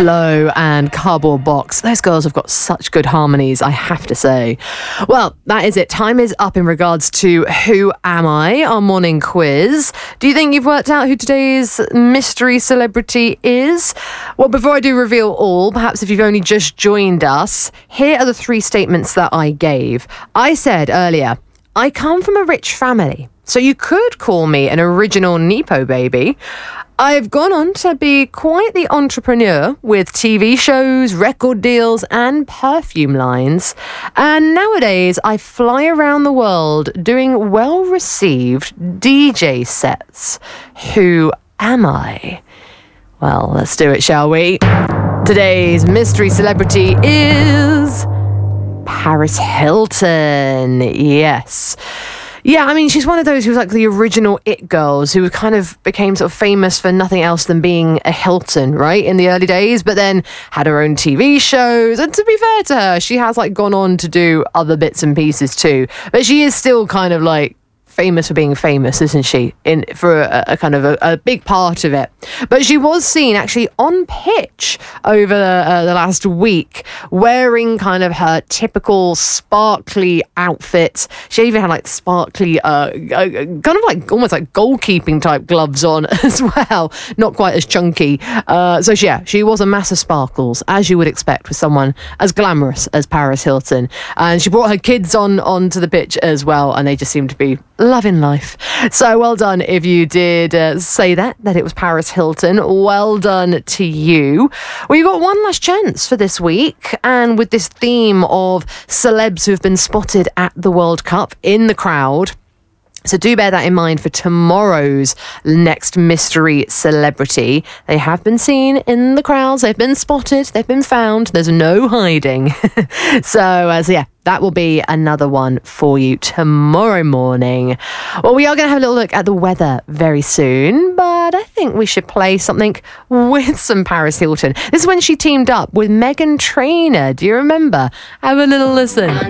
Flo and Cardboard Box. Those girls have got such good harmonies, I have to say. Well, that is it. Time is up in regards to Who Am I, our morning quiz. Do you think you've worked out who today's mystery celebrity is? Well, before I do reveal all, perhaps if you've only just joined us, here are the 3 statements that I gave. I said earlier, I come from a rich family, so you could call me an original Nepo baby. I've gone on to be quite the entrepreneur with TV shows, record deals and perfume lines. And nowadays I fly around the world doing well-received DJ sets. Who am I? Well, let's do it, shall we? Today's mystery celebrity is Paris Hilton. Yes. Yeah, I mean, she's one of those who was like the original it girls who kind of became sort of famous for nothing else than being a Hilton, right, in the early days, but then had her own TV shows. And to be fair to her, she has like gone on to do other bits and pieces too. But she is still kind of like famous for being famous, isn't she? For a kind of a big part of it. But she was seen actually on pitch over the last week wearing kind of her typical sparkly outfit. She even had like sparkly kind of like almost like goalkeeping type gloves on as well. Not quite as chunky. So she was a mass of sparkles, as you would expect with someone as glamorous as Paris Hilton. And she brought her kids onto the pitch as well, and they just seemed to be loving life. So well done if you did say that it was Paris Hilton. Well done to you. Well, you've got one last chance for this week, and with this theme of celebs who've been spotted at the World Cup in the crowd. So do bear that in mind for tomorrow's next mystery celebrity. They have been seen in the crowds. They've been spotted. They've been found. There's no hiding. So that will be another one for you tomorrow morning. Well, we are going to have a little look at the weather very soon, but I think we should play something with some Paris Hilton. This is when she teamed up with Meghan Trainor. Do you remember? Have a little listen.